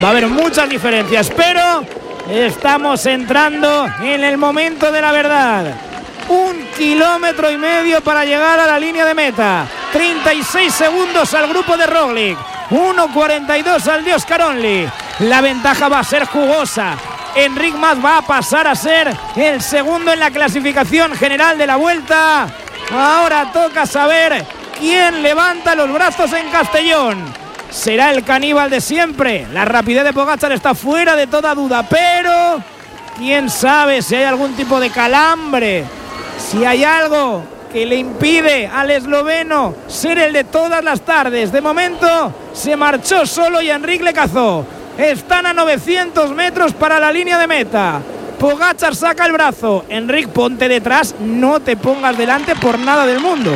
Va a haber muchas diferencias, pero estamos entrando en el momento de la verdad. 1,5 kilómetros para llegar a la línea de meta. 36 segundos al grupo de Roglic. 1,42 al de Oscar Only. La ventaja va a ser jugosa. Enric Mas va a pasar a ser el segundo en la clasificación general de la Vuelta. Ahora toca saber quién levanta los brazos en Castellón. ¿Será el caníbal de siempre? La rapidez de Pogačar está fuera de toda duda, pero quién sabe si hay algún tipo de calambre, si hay algo que le impide al esloveno ser el de todas las tardes. De momento se marchó solo y Enric le cazó. Están a 900 metros para la línea de meta. Pogačar saca el brazo. Enric, ponte detrás, no te pongas delante por nada del mundo.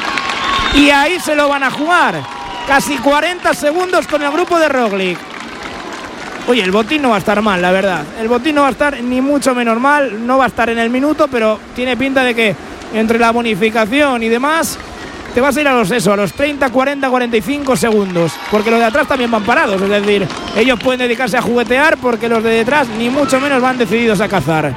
Y ahí se lo van a jugar. Casi 40 segundos con el grupo de Roglic. Oye, el botín no va a estar mal, la verdad. El botín no va a estar ni mucho menos mal. No va a estar en el minuto, pero tiene pinta de que entre la bonificación y demás te vas a ir a los 30, 40, 45 segundos. Porque los de atrás también van parados. Es decir, ellos pueden dedicarse a juguetear porque los de detrás ni mucho menos van decididos a cazar.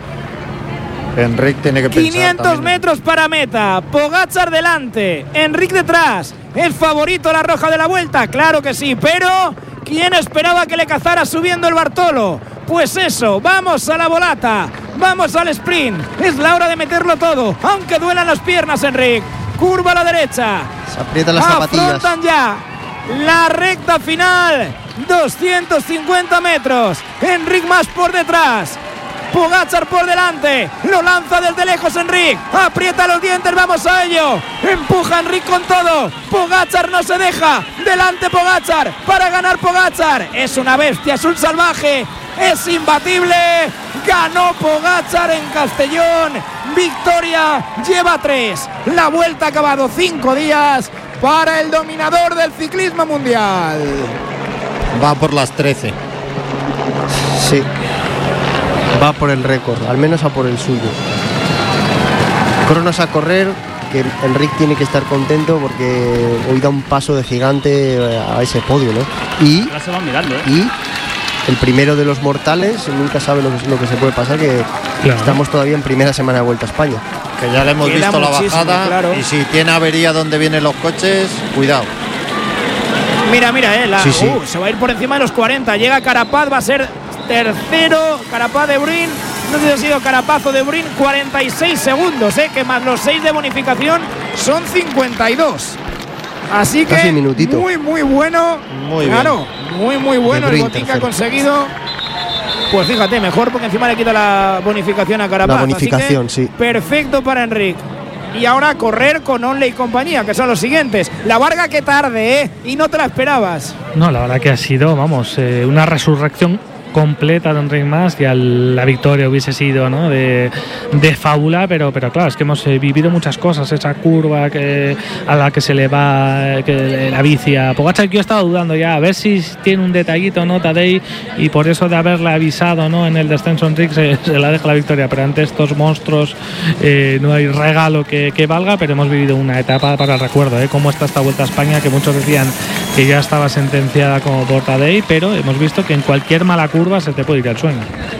Enric tiene que pensar 500 también. metros para meta. Pogačar delante, Enric detrás. ¿Es favorito la roja de la Vuelta? Claro que sí, pero ¿quién esperaba que le cazara subiendo el Bartolo? Pues eso, vamos a la volata, vamos al sprint. Es la hora de meterlo todo, aunque duelan las piernas, Enric. Curva a la derecha. Se aprietan las zapatillas. Afrontan ya la recta final. 250 metros. Enric Mas por detrás. Pogačar por delante, lo lanza desde lejos Enric, aprieta los dientes, vamos a ello, empuja Enric con todo, Pogačar no se deja, delante Pogačar, para ganar Pogačar, es una bestia, es un salvaje, es imbatible, ganó Pogačar en Castellón, victoria, lleva 3, la Vuelta ha acabado 5 días para el dominador del ciclismo mundial. Va por las 13. Sí. Va por el récord, al menos a por el suyo. Cronos a correr, que Enric tiene que estar contento porque hoy da un paso de gigante a ese podio, ¿no? Y ahora se van mirando, y el primero de los mortales, nunca sabe lo que se puede pasar, que claro, estamos todavía en primera semana de Vuelta a España. Que ya le hemos Queda visto la bajada, claro. Y si tiene avería donde vienen los coches, cuidado. Mira, Sí, sí. Se va a ir por encima de los 40, llega Carapaz, va a ser tercero, Carapaz de Brin, no sé si ha sido Carapaz o de Brin, 46 segundos, que más los 6 de bonificación son 52. Así que casi minutito. muy bueno, Muy claro, muy bueno el Brin, botín que ha tercero. conseguido. Pues fíjate, mejor porque encima le quita la bonificación a Carapaz. La bonificación, así que sí. perfecto para Enric. Y ahora correr con Onley y compañía, que son los siguientes. La Varga, que tarde, y no te la esperabas. No, la verdad que ha sido, una resurrección completa de Enric Mas. Ya la victoria hubiese sido, ¿no?, de fábula, pero claro, es que hemos vivido muchas cosas. Esa curva a la que se le va la bici a Pogačar, que yo estaba dudando ya a ver si tiene un detallito, ¿no?, Tadej, y por eso de haberle avisado, ¿no?, en el descenso Enric se la deja la victoria, pero ante estos monstruos no hay regalo que valga. Pero hemos vivido una etapa para el recuerdo, cómo está esta Vuelta a España, que muchos decían que ya estaba sentenciada como por Tadej, pero hemos visto que en cualquier mala curva se te puede ir al sueño.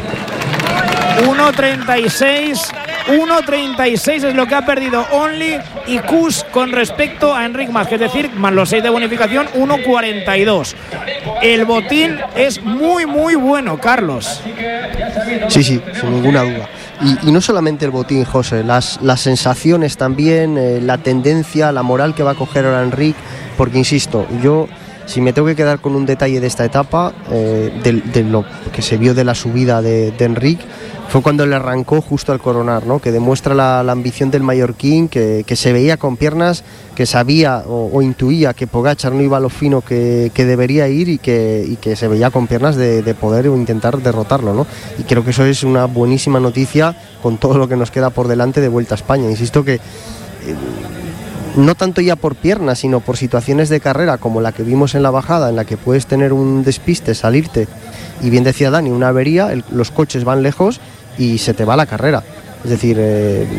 1.36 es lo que ha perdido Only y Kuss con respecto a Enric Mas, que es decir, más los 6 de bonificación, 1.42. El botín es muy bueno, Carlos. Sí, sin ninguna duda. Y no solamente el botín, José, las sensaciones también, la tendencia, la moral que va a coger ahora Enric, porque insisto, yo, si me tengo que quedar con un detalle de esta etapa, de lo que se vio de la subida de Enric, fue cuando le arrancó justo al coronar, ¿no?, que demuestra la ambición del mallorquín, que se veía con piernas, que sabía o intuía que Pogačar no iba a lo fino que debería ir, y que se veía con piernas de poder o intentar derrotarlo, ¿no? Y creo que eso es una buenísima noticia con todo lo que nos queda por delante de Vuelta a España. Insisto que no tanto ya por piernas, sino por situaciones de carrera como la que vimos en la bajada, en la que puedes tener un despiste, salirte, y bien decía Dani, una avería, los coches van lejos y se te va la carrera. Es decir,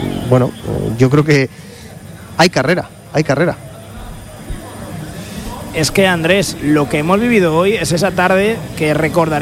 yo creo que hay carrera. es que, Andrés, lo que hemos vivido hoy es esa tarde que recordaremos